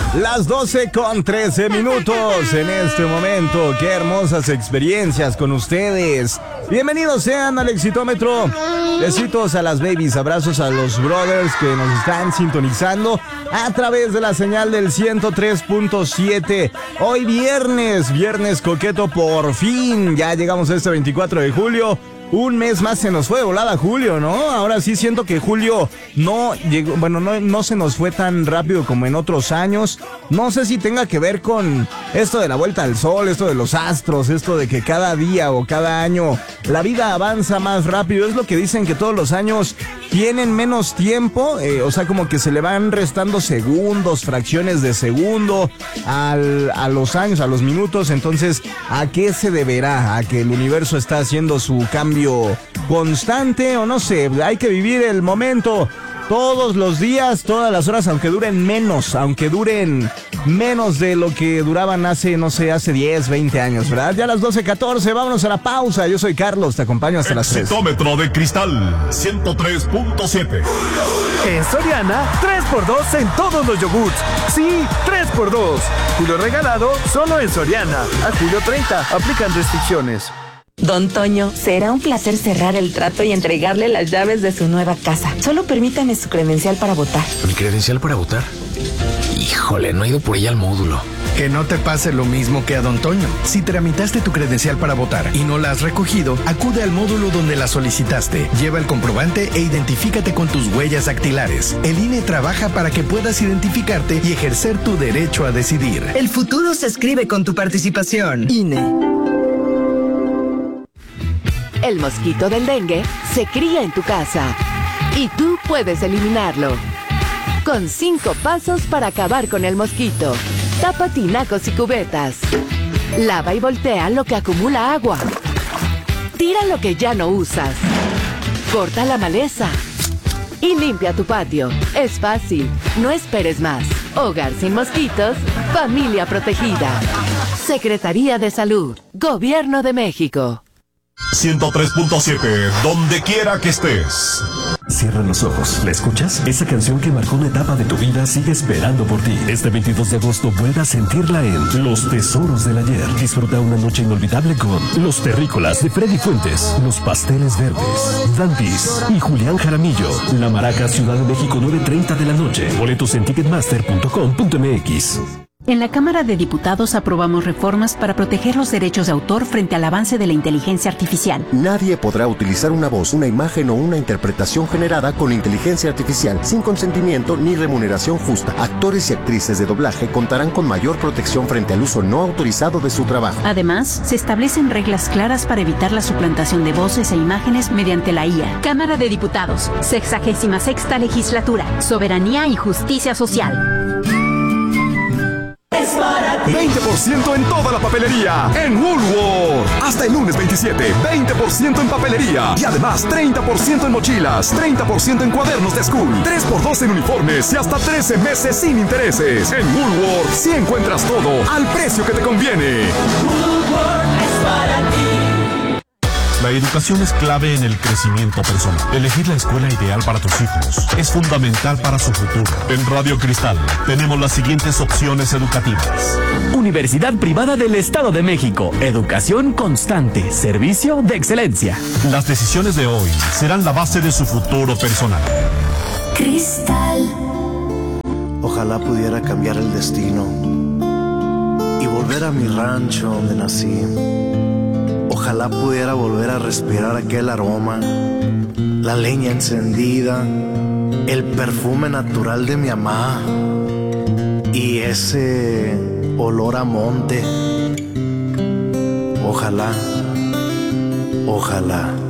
Las 12:13 en este momento. Qué hermosas experiencias con ustedes. Bienvenidos sean al Exitómetro. Besitos a las babies, abrazos a los brothers que nos están sintonizando a través de la señal del 103.7. Hoy viernes coqueto, por fin. Ya llegamos a este 24 de julio. Un mes más se nos fue de volada julio, ¿no? Ahora sí siento que julio no llegó, no se nos fue tan rápido como en otros años. No sé si tenga que ver con esto de la vuelta al sol, esto de los astros, esto de que cada día o cada año la vida avanza más rápido. Es lo que dicen, que todos los años tienen menos tiempo, o sea, como que se le van restando segundos, fracciones de segundo a los años, a los minutos. Entonces, ¿a qué se deberá? ¿A que el universo está haciendo su cambio constante? O no sé, hay que vivir el momento todos los días, todas las horas, aunque duren menos de lo que duraban hace 10, 20 años, ¿verdad? Ya a las 12:14, vámonos a la pausa. Yo soy Carlos, te acompaño hasta las 3. Exitómetro de Cristal 103.7. En Soriana, 3x2 en todos los yogurts. Sí, 3x2. Julio regalado solo en Soriana. A julio 30, aplican restricciones. Don Toño, será un placer cerrar el trato y entregarle las llaves de su nueva casa. Solo permítame su credencial para votar. ¿Mi credencial para votar? Híjole, no he ido por ella al módulo. Que no te pase lo mismo que a Don Toño. Si tramitaste tu credencial para votar y no la has recogido, acude al módulo donde la solicitaste. Lleva el comprobante e identifícate con tus huellas dactilares. El INE trabaja para que puedas identificarte y ejercer tu derecho a decidir. El futuro se escribe con tu participación. INE. El mosquito del dengue se cría en tu casa y tú puedes eliminarlo. Con 5 pasos para acabar con el mosquito. Tapa tinacos y cubetas. Lava y voltea lo que acumula agua. Tira lo que ya no usas. Corta la maleza. Y limpia tu patio. Es fácil, no esperes más. Hogar sin mosquitos, familia protegida. Secretaría de Salud, Gobierno de México. 103.7, donde quiera que estés. Cierra los ojos, ¿la escuchas? Esa canción que marcó una etapa de tu vida sigue esperando por ti. Este 22 de agosto vuelve a sentirla en Los Tesoros del Ayer. Disfruta una noche inolvidable con Los Terrícolas de Freddy Fuentes, Los Pasteles Verdes, Dantis y Julián Jaramillo. La Maraca, Ciudad de México, 9:30 de la noche. Boletos en ticketmaster.com.mx. En la Cámara de Diputados aprobamos reformas para proteger los derechos de autor frente al avance de la inteligencia artificial. Nadie podrá utilizar una voz, una imagen o una interpretación generada con inteligencia artificial sin consentimiento ni remuneración justa. Actores y actrices de doblaje contarán con mayor protección frente al uso no autorizado de su trabajo. Además, se establecen reglas claras para evitar la suplantación de voces e imágenes mediante la IA. Cámara de Diputados, 66ª Legislatura, Soberanía y Justicia Social. 20% en toda la papelería en Woolworth. Hasta el lunes 27, 20% en papelería. Y además 30% en mochilas, 30% en cuadernos de school, 3x2 en uniformes y hasta 13 meses sin intereses. En Woolworth sí encuentras todo al precio que te conviene. Woolworth es para ti. La educación es clave en el crecimiento personal. Elegir la escuela ideal para tus hijos es fundamental para su futuro. En Radio Cristal tenemos las siguientes opciones educativas. Universidad Privada del Estado de México. Educación constante. Servicio de excelencia. Las decisiones de hoy serán la base de su futuro personal. Cristal. Ojalá pudiera cambiar el destino y volver a mi rancho donde nací. Ojalá pudiera volver a respirar aquel aroma, la leña encendida, el perfume natural de mi mamá y ese olor a monte. Ojalá, ojalá.